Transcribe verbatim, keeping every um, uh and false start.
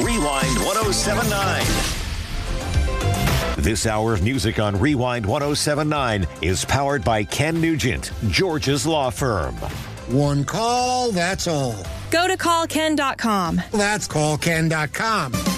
Rewind ten seventy-nine. This hour of music on Rewind ten seventy-nine is powered by Ken Nugent, George's law firm. One call, that's all. Go to call ken dot com. That's call ken dot com.